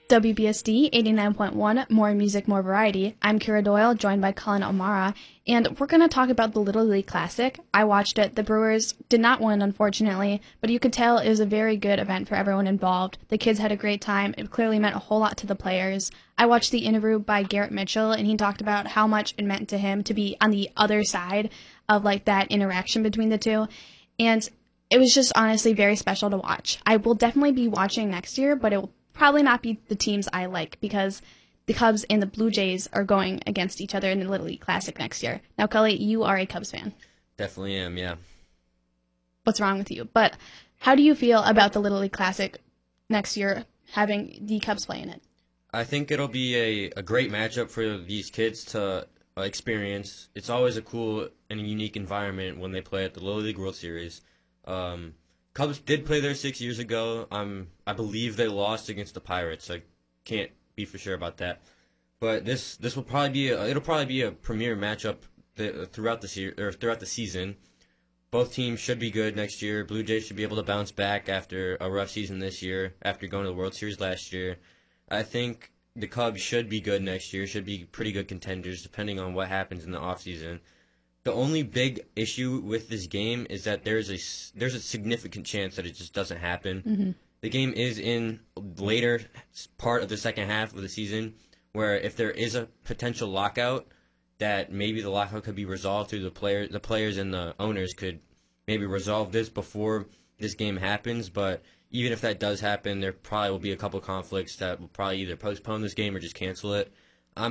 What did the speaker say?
WBSD 89.1, more music, more variety. I'm Kira Doyle, joined by Colin O'Mara, and we're going to talk about the Little League Classic. I watched it. The Brewers did not win, unfortunately, but you could tell it was a very good event for everyone involved. The kids had a great time. It clearly meant a whole lot to the players. I watched the interview by Garrett Mitchell, and he talked about how much it meant to him to be on the other side of that interaction between the two, and it was just honestly very special to watch. I will definitely be watching next year, but it will probably not be the teams I like because the Cubs and the Blue Jays are going against each other in the Little League Classic next year. Now, Cully, you are a Cubs fan. Definitely am, yeah. What's wrong with you? But how do you feel about the Little League Classic next year having the Cubs play in it? I think it'll be a great matchup for these kids to experience. It's always a cool and unique environment when they play at the Little League World Series. Cubs did play there 6 years ago. I believe they lost against the Pirates. I can't be for sure about that. But this will probably be a premier matchup throughout the season. Both teams should be good next year. Blue Jays should be able to bounce back after a rough season this year, after going to the World Series last year. I think the Cubs should be good next year. Should be pretty good contenders depending on what happens in the offseason. The only big issue with this game is that there's a significant chance that it just doesn't happen. Mm-hmm. The game is in later part of the second half of the season, where if there is a potential lockout, that maybe the lockout could be resolved through the players and the owners could maybe resolve this before this game happens. But even if that does happen, there probably will be a couple conflicts that will probably either postpone this game or just cancel it.